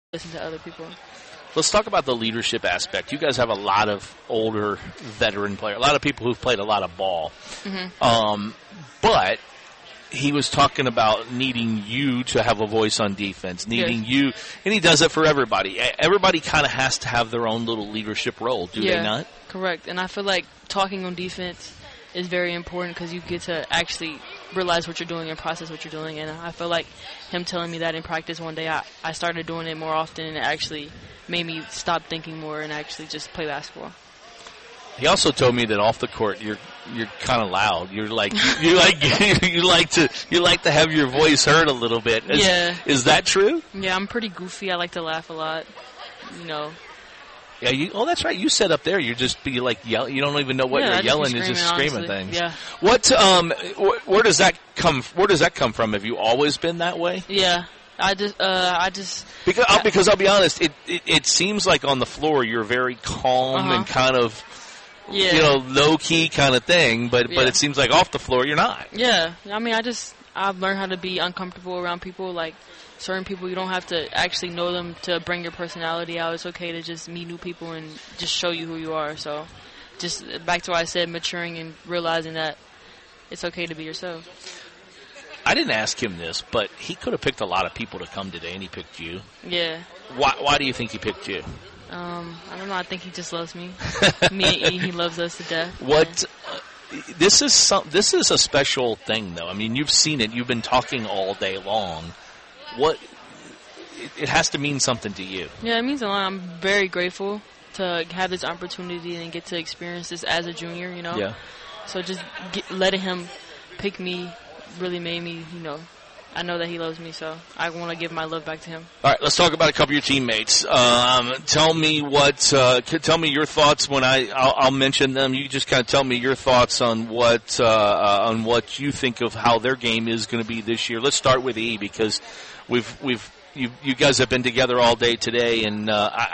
listen to other people. Let's talk about the leadership aspect. You guys have a lot of older veteran players, a lot of people who've played a lot of ball. But he was talking about needing you to have a voice on defense, needing you, and he does it for everybody. Everybody kind of has to have their own little leadership role, do they not? Correct. And I feel like talking on defense is very important because you get to actually realize what you're doing and process what you're doing. And I feel like him telling me that in practice one day, I started doing it more often, and it actually made me stop thinking more and actually just play basketball. He also told me that off the court, you're kind of loud. You're like you like to have your voice heard a little bit. Is that true? Yeah, I'm pretty goofy. I like to laugh a lot. You know. Yeah. That's right. You sit up there. You like yell. You don't even know what you're yelling. You're just screaming things. Yeah. What? Where does that come? Where does that come from? Have you always been that way? Yeah. I just because I'll be honest. It seems like on the floor you're very calm and kind of. Low key kind of thing, but it seems like off the floor you're not. Yeah, I mean, I've learned how to be uncomfortable around people. Like certain people, you don't have to actually know them to bring your personality out. It's okay to just meet new people and just show you who you are. So, just back to what I said, maturing and realizing that it's okay to be yourself. I didn't ask him this, but he could have picked a lot of people to come today, and he picked you. Yeah. Why do you think he picked you? I don't know. I think he just loves me. Me and E, he loves us to death. This is a special thing, though. I mean, you've seen it. You've been talking all day long. It has to mean something to you. Yeah, it means a lot. I'm very grateful to have this opportunity and get to experience this as a junior. You know. Yeah. So just letting him pick me really made me, I know that he loves me, so I want to give my love back to him. All right, let's talk about a couple of your teammates. Tell me your thoughts when I'll mention them. You just kind of tell me your thoughts on what you think of how their game is going to be this year. Let's start with E because you guys have been together all day today, and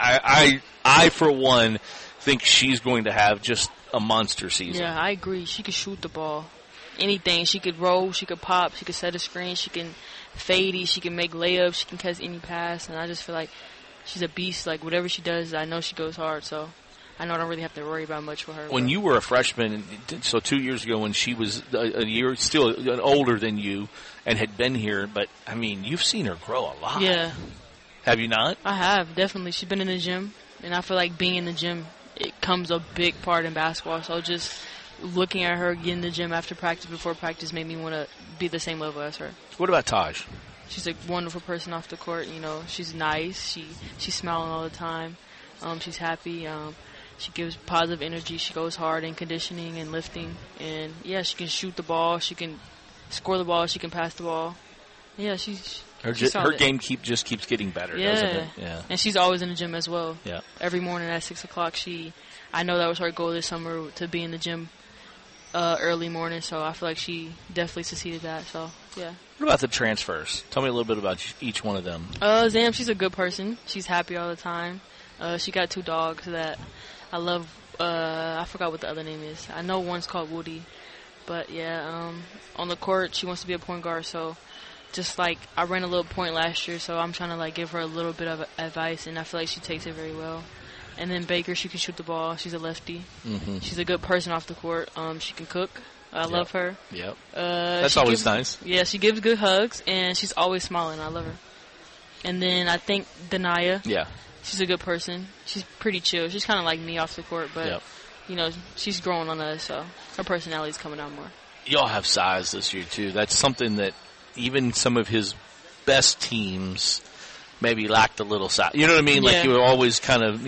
I for one think she's going to have just a monster season. Yeah, I agree. She could shoot the ball. Anything. She could roll, she could pop, she could set a screen, she can fade, she can make layups, she can catch any pass, and I just feel like she's a beast. Like, whatever she does, I know she goes hard, so I know I don't really have to worry about much for her. When you were a freshman, so 2 years ago when she was a year still older than you and had been here, but, I mean, you've seen her grow a lot. Yeah. Have you not? I have, definitely. She's been in the gym, and I feel like being in the gym, it comes a big part in basketball, so just looking at her get in the gym after practice, before practice, made me want to be the same level as her. What about Taj? She's a wonderful person off the court. She's nice. She's smiling all the time. She's happy. She gives positive energy. She goes hard in conditioning and lifting. And, yeah, she can shoot the ball. She can score the ball. She can pass the ball. Yeah, she's her game just keeps getting better, doesn't it? Yeah. And she's always in the gym as well. Yeah. Every morning at 6 o'clock, I know that was her goal this summer, to be in the gym early morning, so I feel like she definitely succeeded that, so, yeah. What about the transfers? Tell me a little bit about each one of them. Zam, she's a good person. She's happy all the time. She got 2 dogs that I love. I forgot what the other name is. I know one's called Woody, but, yeah, on the court, she wants to be a point guard, so just like I ran a little point last year, so I'm trying to, give her a little bit of advice, and I feel like she takes it very well. And then Baker, she can shoot the ball. She's a lefty. Mm-hmm. She's a good person off the court. She can cook. I love her. Yep. That's always nice. Yeah, she gives good hugs, and she's always smiling. I love her. And then I think Denia. Yeah. She's a good person. She's pretty chill. She's kind of like me off the court, but, she's growing on us, so her personality's coming out more. Y'all have size this year, too. That's something that even some of his best teams maybe lacked a little size. You know what I mean? Yeah. Like you were always kind of,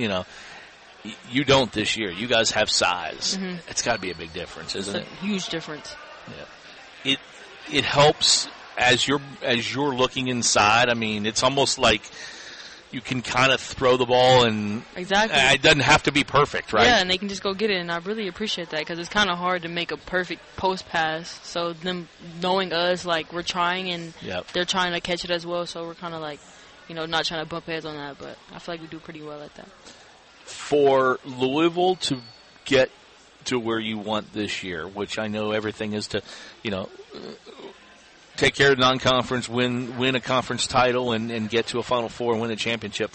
you don't this year. You guys have size. Mm-hmm. It's got to be a big difference, isn't it? It's a huge difference. Yeah. It helps as you're looking inside. I mean, it's almost like you can kind of throw the ball and exactly. It doesn't have to be perfect, right? Yeah, and they can just go get it, and I really appreciate that because it's kind of hard to make a perfect post pass. So them knowing us, we're trying, and they're trying to catch it as well, so we're kind of not trying to bump heads on that, but I feel like we do pretty well at that. For Louisville to get to where you want this year, which I know everything is to, take care of the non-conference, win a conference title, and get to a Final Four and win a championship.